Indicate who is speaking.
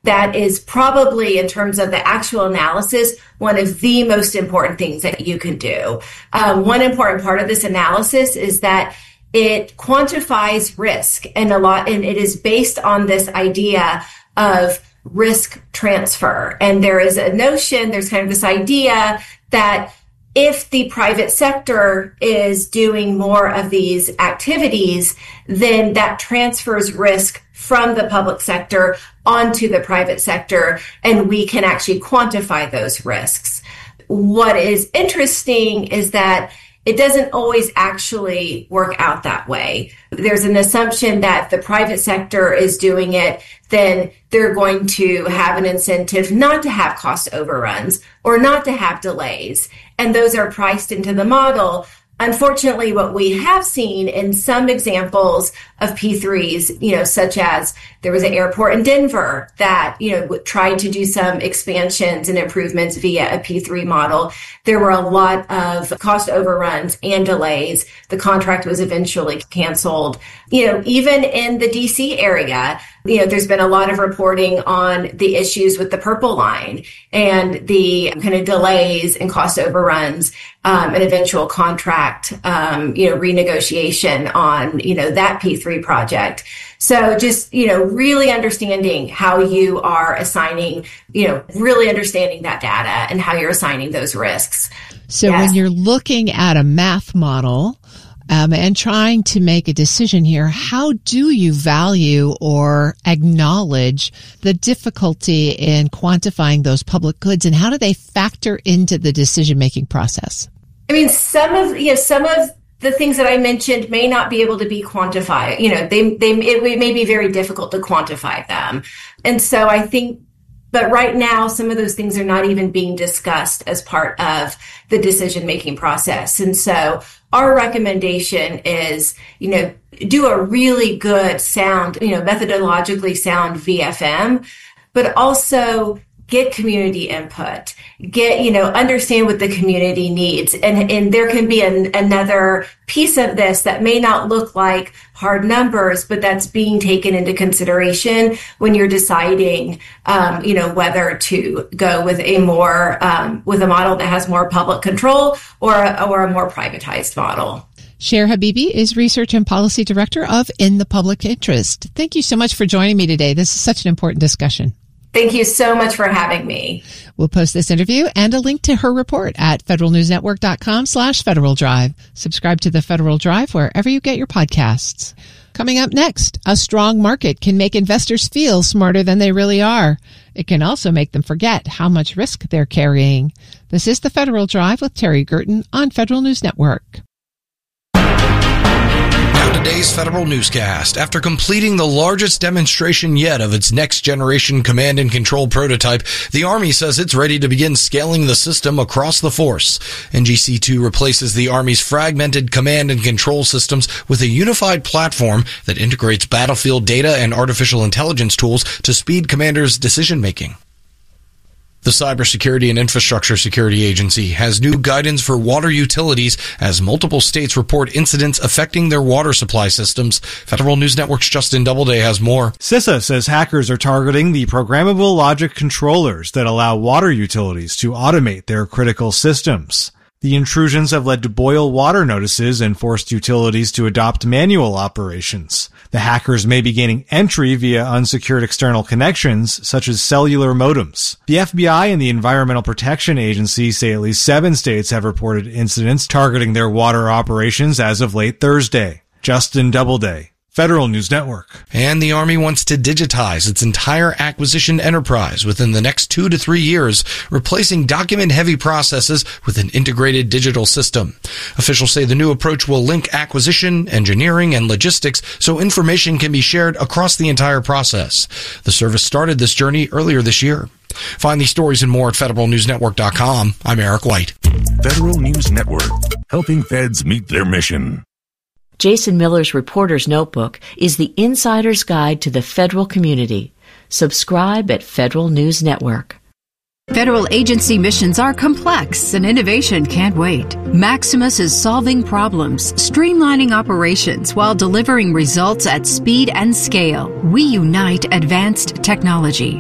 Speaker 1: that is probably, in terms of the actual analysis, one of the most important things that you can do. One important part of this analysis is that it quantifies risk, and it is based on this idea of risk transfer. And there's kind of this idea that if the private sector is doing more of these activities, then that transfers risk from the public sector onto the private sector, and we can actually quantify those risks. What is interesting is that it doesn't always actually work out that way. There's an assumption that if the private sector is doing it, then they're going to have an incentive not to have cost overruns or not to have delays. And those are priced into the model. Unfortunately, what we have seen in some examples of P3s, such as there was an airport in Denver that, tried to do some expansions and improvements via a P3 model. There were a lot of cost overruns and delays. The contract was eventually canceled. Even in the DC area, there's been a lot of reporting on the issues with the Purple Line and the kind of delays and cost overruns, and eventual contract, renegotiation on, that P3 project. So just, really understanding how you are assigning, really understanding that data and how you're assigning those risks.
Speaker 2: So when you're looking at a math model, and trying to make a decision here, how do you value or acknowledge the difficulty in quantifying those public goods, and how do they factor into the decision-making process?
Speaker 1: I mean, some of the things that I mentioned may not be able to be quantified. It may be very difficult to quantify them. And so I think, but right now, some of those things are not even being discussed as part of the decision-making process. And so our recommendation is, do a really good sound, methodologically sound VFM, but also get community input, understand what the community needs. And there can be another piece of this that may not look like hard numbers, but that's being taken into consideration when you're deciding, whether to go with a model that has more public control or a more privatized model.
Speaker 2: Cher Habibi is Research and Policy Director of In the Public Interest. Thank you so much for joining me today. This is such an important discussion.
Speaker 1: Thank you so much for having me.
Speaker 2: We'll post this interview and a link to her report at federalnewsnetwork.com/Federal Drive. Subscribe to the Federal Drive wherever you get your podcasts. Coming up next, a strong market can make investors feel smarter than they really are. It can also make them forget how much risk they're carrying. This is the Federal Drive with Terry Gerton on Federal News Network.
Speaker 3: Today's Federal Newscast. After completing the largest demonstration yet of its next-generation command and control prototype, the Army says it's ready to begin scaling the system across the force. NGC-2 replaces the Army's fragmented command and control systems with a unified platform that integrates battlefield data and artificial intelligence tools to speed commanders' decision-making. The Cybersecurity and Infrastructure Security Agency has new guidance for water utilities as multiple states report incidents affecting their water supply systems. Federal News Network's Justin Doubleday has more.
Speaker 4: CISA says hackers are targeting the programmable logic controllers that allow water utilities to automate their critical systems. The intrusions have led to boil water notices and forced utilities to adopt manual operations. The hackers may be gaining entry via unsecured external connections, such as cellular modems. The FBI and the Environmental Protection Agency say at least 7 states have reported incidents targeting their water operations as of late Thursday. Justin Doubleday, Federal News Network.
Speaker 3: And the Army wants to digitize its entire acquisition enterprise within the next 2 to 3 years, replacing document-heavy processes with an integrated digital system. Officials say the new approach will link acquisition, engineering, and logistics so information can be shared across the entire process. The service started this journey earlier this year. Find these stories and more at federalnewsnetwork.com. I'm Eric White.
Speaker 5: Federal News Network, helping feds meet their mission.
Speaker 6: Jason Miller's Reporter's Notebook is the insider's guide to the federal community. Subscribe at Federal News Network.
Speaker 7: Federal agency missions are complex and innovation can't wait. Maximus is solving problems, streamlining operations while delivering results at speed and scale. We unite advanced technology.